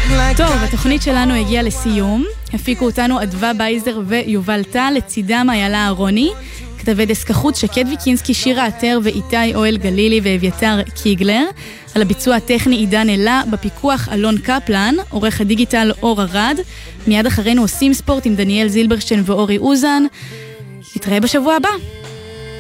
טוב, התוכנית שלנו הגיעה לסיום. הפיקו אותנו אדווה בייזר ויובל טל, לצידם איילה אהרוני, כתבי דסק החוץ שקד ויקינסקי, שירה עטר ואיתי אוהל גלילי ואביתר קיגלר, על הביצוע הטכני עידן אלה, בפיקוח אלון קפלן, עורך הדיגיטל אור ארד. מיד אחרינו עושים ספורט עם דניאל זילברשטיין ואורי אוזן. נתראה בשבוע הבא.